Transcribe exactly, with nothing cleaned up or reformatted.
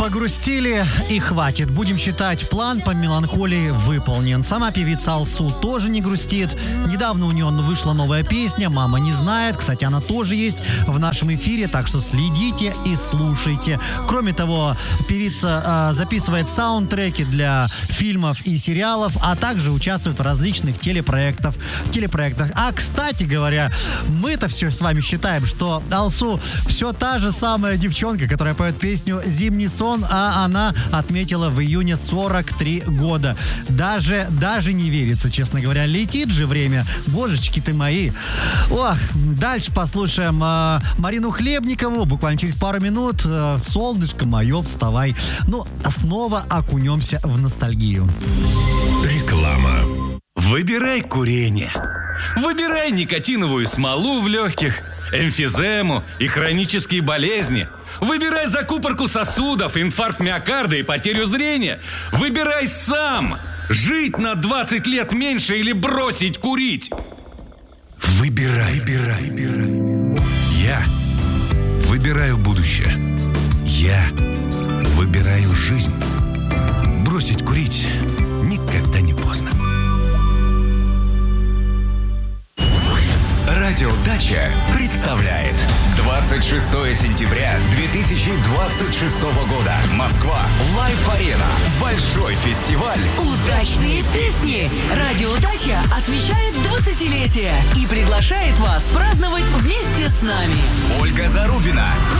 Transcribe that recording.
Погрустили и хватит. Будем считать, план по меланхолии выполнен. Сама певица Алсу тоже не грустит. Недавно у нее вышла новая песня «Мама не знает». Кстати, она тоже есть в нашем эфире, так что следите и слушайте. Кроме того, певица э, записывает саундтреки для фильмов и сериалов, а также участвует в различных телепроектах. телепроектах. А, кстати говоря, мы-то все с вами считаем, что Алсу все та же самая девчонка, которая поет песню «Зимний сон», а она отметила в июне сорок три года. Даже, даже не верится, честно говоря. Летит же время. Божечки ты мои. Ох, дальше послушаем э, Марину Хлебникову. Буквально через пару минут. Э, «Солнышко мое, вставай». Ну, снова окунемся в ностальгию. Реклама. Выбирай курение. Выбирай никотиновую смолу в легких, эмфизему и хронические болезни. Выбирай закупорку сосудов, инфаркт миокарда и потерю зрения. Выбирай сам. Жить на двадцать лет меньше или бросить курить. Выбирай, выбирай, выбирай. Я выбираю будущее. Я выбираю жизнь. Бросить курить никогда не поздно. Радио Дача представляет двадцать шестого сентября две тысячи двадцать шестого года. Москва. Лайв-арена. Большой фестиваль. Удачные песни. Радио Дача отмечает двадцатилетие и приглашает вас праздновать вместе с нами. Ольга Зарубина.